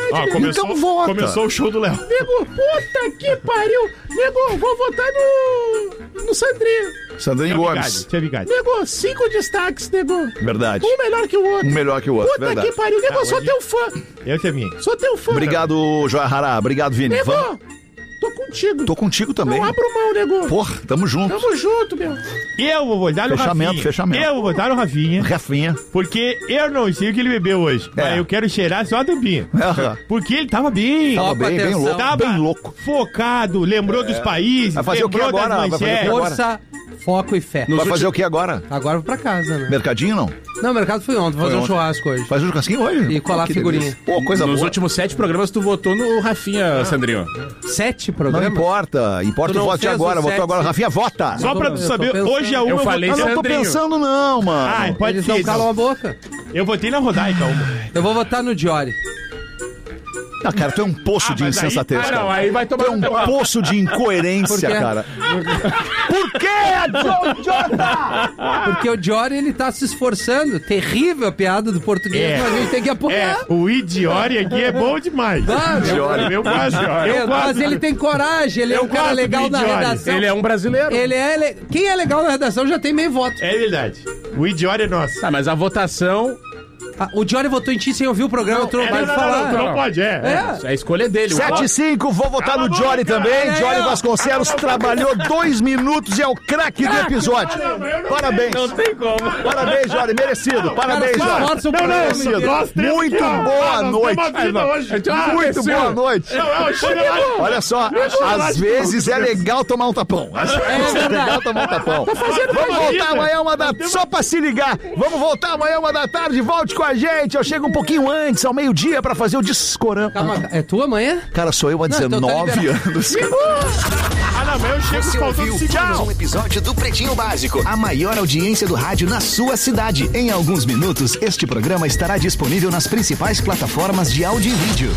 Então vota. Começou o show do Léo. Nego, puta que pariu. Nego, vou votar no Sandrinho. Sandrinho Gomes. Nego, 5 destaques, nego. Verdade. Um melhor que o outro. Puta verdade. Que pariu. Nego, sou teu fã. Eu também. Sou teu fã. Obrigado, Joia Hará. Obrigado, Vini. Nego, tô contigo. Tô contigo também. Não abro mão, nego. Porra, tamo junto. Tamo junto, meu. Eu vou votar no Rafinha. Fechamento. Eu vou votar no Rafinha. Rafinha. Porque eu não sei o que ele bebeu hoje. Mas eu quero cheirar só a tampinha. Porque ele tava bem. Tava bem louco. Tava bem louco. Focado, lembrou dos países. Vai fazer o que agora? Força, foco e fé. Vai fazer o que agora? Agora vou pra casa, né? Mercadinho, não? Não, o mercado foi ontem. Vou fazer um churrasco hoje. Faz um churrasquinho hoje? E colar figurinha. Pô, coisa boa. Nos últimos 7 programas tu votou no Rafinha, Sandrinho. 7 programas? Não importa. Importa o voto de agora. Votou agora. Rafinha, vota. Só pra tu saber, hoje é uma. Eu falei Sandrinho. Eu não tô pensando não, mano. Ah, pode Eles ser. não calam a boca. Eu votei na Rodaica. Eu vou votar no Diori. Ah, cara, tu é um poço de insensatez, cara. Não, aí vai tomar... Tu é um poço de incoerência, cara. Por quê, Jota? Porque o Diori, ele tá se esforçando. Terrível a piada do português, mas a gente tem que apoiar. O Idiori aqui é bom demais. Claro. Eu gosto. Mas ele tem coragem, ele é um cara legal na redação. Ele é um brasileiro. Quem é legal na redação já tem meio voto. É verdade. O Idiori é nosso. Tá, mas a votação... O Diori votou em ti sem ouvir o programa, tu não pode falar. Tu não pode, É a escolha dele. 7-5, vou votar no Diori também. Diori Vasconcelos trabalhou 2 minutos e é o craque do episódio. Parabéns. Não tem como. Parabéns, Diori, merecido. Parabéns, Diori. Merecido. Muito boa noite. Muito boa noite. Olha só, às vezes é legal tomar um tapão. É legal tomar um tapão. Vamos voltar amanhã só pra se ligar. Vamos voltar amanhã 1h, volte com a gente. Eu chego um pouquinho antes, ao meio-dia, pra fazer o Discorama. Calma, é tua amanhã? Cara, sou eu há 19 anos. Mas eu chego faltando cigarro. Um episódio do Pretinho Básico, a maior audiência do rádio na sua cidade. Em alguns minutos, este programa estará disponível nas principais plataformas de áudio e vídeo.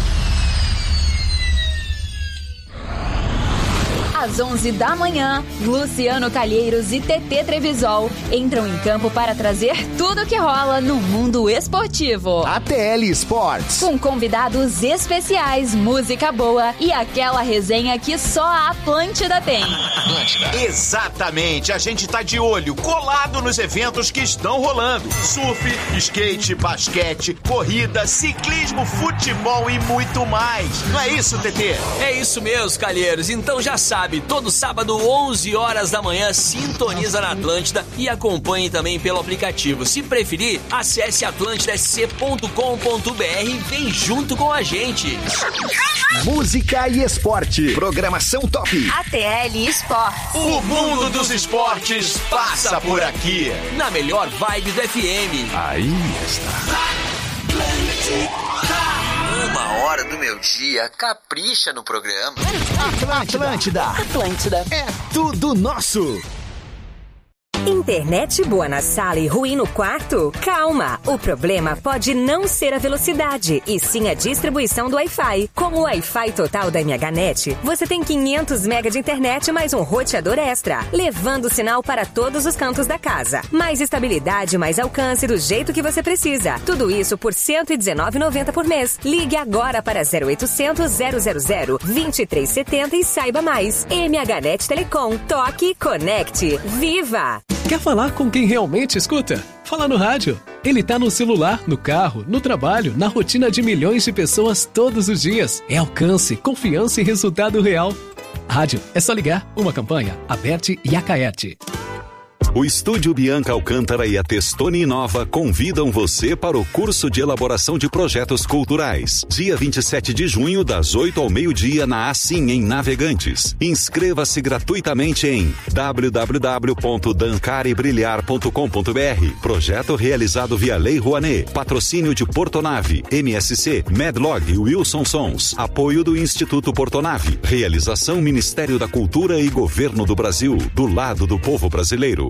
Às 11 da manhã, Luciano Calheiros e TT Trevisol entram em campo para trazer tudo que rola no mundo esportivo. ATL Sports. Com convidados especiais, música boa e aquela resenha que só a Atlântida tem. Exatamente, a gente tá de olho, colado nos eventos que estão rolando. Surf, skate, basquete, corrida, ciclismo, futebol e muito mais. Não é isso, TT? É isso mesmo, Calheiros. Então já sabe, todo sábado, 11 horas da manhã, sintoniza na Atlântida e acompanhe também pelo aplicativo. Se preferir, acesse atlantidasc.com.br e vem junto com a gente. Música e esporte. Programação top. ATL Esportes. O mundo dos esportes passa por aqui. Na melhor vibe do FM. Aí está. 1h do meu dia, capricha no programa. Atlântida. É tudo nosso. Internet boa na sala e ruim no quarto? Calma! O problema pode não ser a velocidade, e sim a distribuição do Wi-Fi. Com o Wi-Fi total da MHNet, você tem 500 MB de internet mais um roteador extra, levando o sinal para todos os cantos da casa. Mais estabilidade, mais alcance do jeito que você precisa. Tudo isso por R$ 119,90 por mês. Ligue agora para 0800 000 2370 e saiba mais. MHNet Telecom. Toque, conecte. Viva! Quer falar com quem realmente escuta? Fala no rádio. Ele tá no celular, no carro, no trabalho, na rotina de milhões de pessoas todos os dias. É alcance, confiança e resultado real. Rádio, é só ligar. Uma campanha, Aberte e Acaerte. O Estúdio Bianca Alcântara e a Testoni Inova convidam você para o curso de elaboração de projetos culturais. Dia 27 de junho, das 8 ao meio-dia, na Assim, em Navegantes. Inscreva-se gratuitamente em www.dancarebrilhar.com.br. Projeto realizado via Lei Rouanet. Patrocínio de Portonave, MSC, Medlog e Wilson Sons. Apoio do Instituto Portonave. Realização Ministério da Cultura e Governo do Brasil. Do lado do povo brasileiro.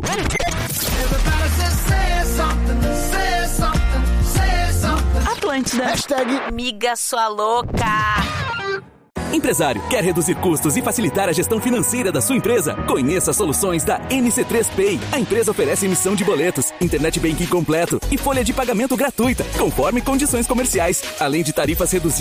Atlântida. Hashtag Miga sua louca. Empresário, quer reduzir custos e facilitar a gestão financeira da sua empresa? Conheça as soluções da NC3 Pay. A empresa oferece emissão de boletos, internet banking completo e folha de pagamento gratuita, conforme condições comerciais, além de tarifas reduzidas